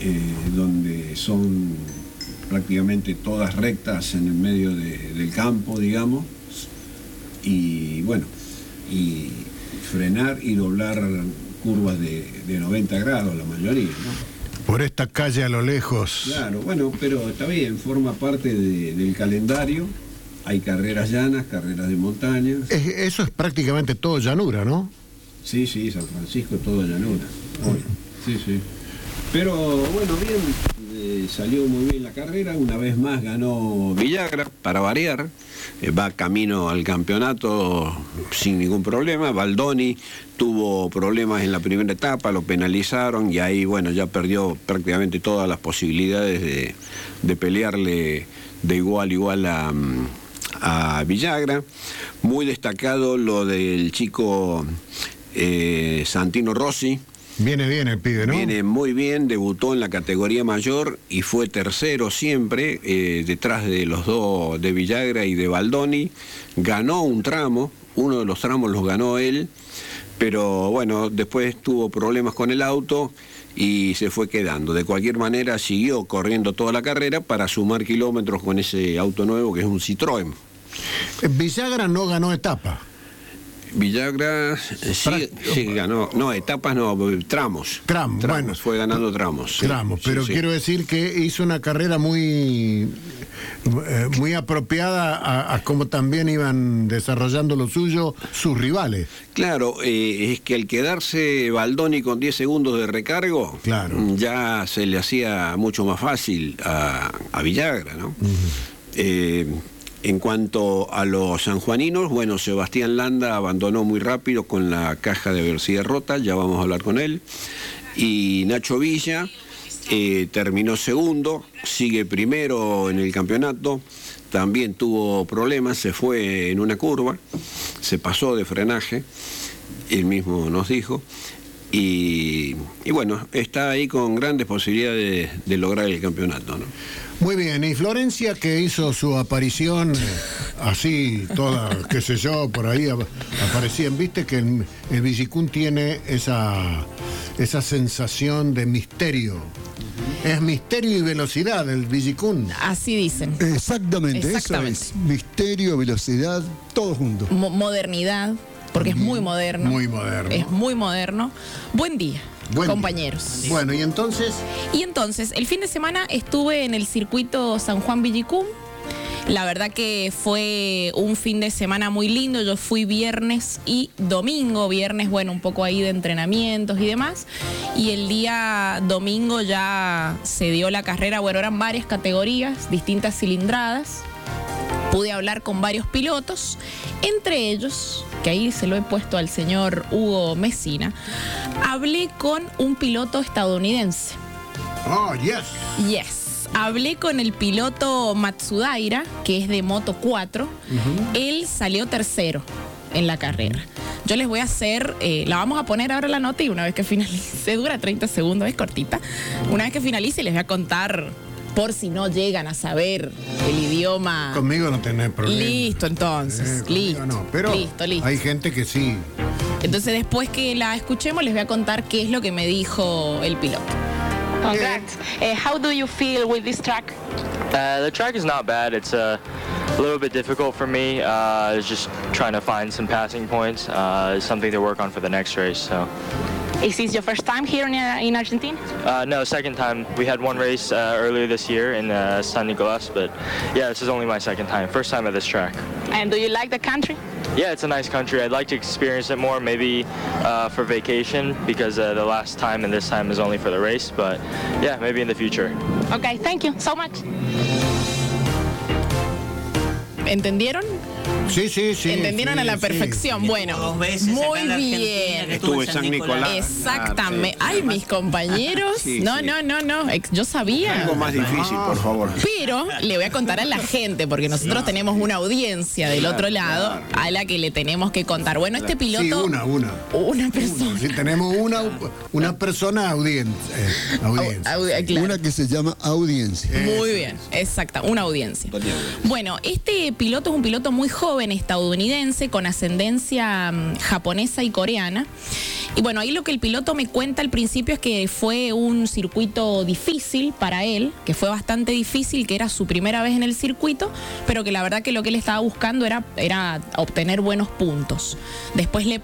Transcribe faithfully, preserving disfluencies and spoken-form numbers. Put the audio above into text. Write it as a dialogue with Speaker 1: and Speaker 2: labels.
Speaker 1: eh, donde son prácticamente todas rectas en el medio de, del campo, digamos, y bueno, y frenar y doblar curvas de, de noventa grados, la mayoría, ¿no?
Speaker 2: Por esta calle a lo lejos.
Speaker 1: Claro, bueno, pero está bien, forma parte de, del calendario. Hay carreras llanas, carreras de montañas.
Speaker 2: Es, eso es prácticamente todo llanura, ¿no?
Speaker 1: Sí, sí, San Francisco, todo llanura. Hoy. Sí, sí. Pero bueno, bien, eh, salió muy bien la carrera. Una vez más ganó Villagra, para variar. Eh, va camino al campeonato sin ningún problema. Baldoni tuvo problemas en la primera etapa, lo penalizaron y ahí, bueno, ya perdió prácticamente todas las posibilidades de, de pelearle de igual a igual a, a Villagra. Muy destacado lo del chico eh, Santino Rossi.
Speaker 2: Viene bien el pibe, ¿no?
Speaker 1: Viene muy bien, debutó en la categoría mayor y fue tercero siempre, eh, detrás de los dos, de Villagra y de Baldoni. Ganó un tramo, uno de los tramos los ganó él, pero bueno, después tuvo problemas con el auto y se fue quedando. De cualquier manera siguió corriendo toda la carrera para sumar kilómetros con ese auto nuevo que es un Citroën.
Speaker 2: Villagra no ganó etapa.
Speaker 1: Villagra sí, sí ganó, no, etapas no, tramos.
Speaker 2: Tramos,
Speaker 1: tramos
Speaker 2: bueno.
Speaker 1: Fue ganando tramos.
Speaker 2: Tramos,
Speaker 1: sí,
Speaker 2: pero
Speaker 1: sí, sí.
Speaker 2: quiero decir que hizo una carrera muy, eh, muy apropiada a, a cómo también iban desarrollando lo suyo sus rivales.
Speaker 1: Claro, eh, es que al quedarse Baldoni con diez segundos de recargo,
Speaker 2: claro,
Speaker 1: ya se le hacía mucho más fácil a, a Villagra, ¿no? Uh-huh. eh, En cuanto a los sanjuaninos, bueno, Sebastián Landa abandonó muy rápido con la caja de velocidad rota, ya vamos a hablar con él. Y Nacho Villa eh, terminó segundo, sigue primero en el campeonato, también tuvo problemas, se fue en una curva, se pasó de frenaje, él mismo nos dijo. Y, y bueno, está ahí con grandes posibilidades de, de lograr el campeonato, ¿no?
Speaker 2: Muy bien, y Florencia, que hizo su aparición así, toda, qué sé yo, por ahí aparecían, viste que el, el Villicún tiene esa, esa sensación de misterio. Es misterio y velocidad el Villicún.
Speaker 3: Así dicen.
Speaker 4: Exactamente,
Speaker 3: Exactamente.
Speaker 4: eso es misterio, velocidad, todo junto.
Speaker 3: Mo- modernidad, porque es muy moderno.
Speaker 2: Muy moderno.
Speaker 3: Es muy moderno. Buen día.
Speaker 2: Buen
Speaker 3: compañeros.
Speaker 2: Día. Bueno, y entonces...
Speaker 3: Y entonces, el fin de semana estuve en el circuito San Juan Villicún. La verdad que fue un fin de semana muy lindo. Yo fui viernes y domingo. Viernes, bueno, un poco ahí de entrenamientos y demás. Y el día domingo ya se dio la carrera. Bueno, eran varias categorías, distintas cilindradas. Pude hablar con varios pilotos, entre ellos, que ahí se lo he puesto al señor Hugo Mesina, hablé con un piloto estadounidense.
Speaker 2: Oh, yes.
Speaker 3: Yes. Hablé con el piloto Matsudaira, que es de Moto cuatro. Uh-huh. Él salió tercero en la carrera. Yo les voy a hacer, eh, la vamos a poner ahora la nota y una vez que finalice, dura treinta segundos, es cortita. Una vez que finalice les voy a contar, por si no llegan a saber el idioma.
Speaker 2: Conmigo no tenés problema.
Speaker 3: Listo, entonces,
Speaker 2: eh,
Speaker 3: listo.
Speaker 2: No, pero
Speaker 3: listo, listo.
Speaker 2: Hay gente que sí.
Speaker 3: Entonces después que la escuchemos les voy a contar qué es lo que me dijo el piloto.
Speaker 5: Congrats. Uh, how do you feel with this track?
Speaker 6: Uh, the track is not bad. It's uh, a little bit difficult for me. Uh, it's just trying to find some passing points. Uh, it's something to work on for the next race. So.
Speaker 5: Is this your first time here in, uh, in Argentina?
Speaker 6: Uh, no, second time. We had one race uh, earlier this year in uh, San Nicolas, but yeah, this is only my second time. First time at this track.
Speaker 5: And do you like the country?
Speaker 6: Yeah, it's a nice country. I'd like to experience it more, maybe uh, for vacation, because uh, the last time and this time is only for the race, but yeah, maybe in the future.
Speaker 5: Okay, thank you so much.
Speaker 3: ¿Entendieron?
Speaker 2: Sí, sí, sí.
Speaker 3: ¿Entendieron
Speaker 2: sí,
Speaker 3: a la perfección?
Speaker 2: Sí.
Speaker 3: Bueno, muy bien.
Speaker 1: Estuve en San Nicolás.
Speaker 3: Exactamente. Ay, mis compañeros.
Speaker 1: Sí,
Speaker 3: no,
Speaker 1: sí.
Speaker 3: no, no, no. Yo sabía.
Speaker 1: Algo más difícil, por favor.
Speaker 3: Pero le voy a contar a la gente, porque nosotros tenemos una audiencia del otro lado a la que le tenemos que contar. Bueno, este piloto...
Speaker 2: Sí, una, una.
Speaker 3: Una persona.
Speaker 2: Una. Sí, tenemos una, una persona audien- eh, audiencia.
Speaker 3: Au- au- claro.
Speaker 4: Una que se llama audiencia.
Speaker 3: Muy bien, exacta, una audiencia. Bueno, este piloto es un piloto muy joven, estadounidense, con ascendencia um, japonesa y coreana. Y bueno, ahí lo que el piloto me cuenta al principio es que fue un circuito difícil para él, que fue bastante difícil, que era su primera vez en el circuito, pero que la verdad que lo que él estaba buscando era, era obtener buenos puntos. Después le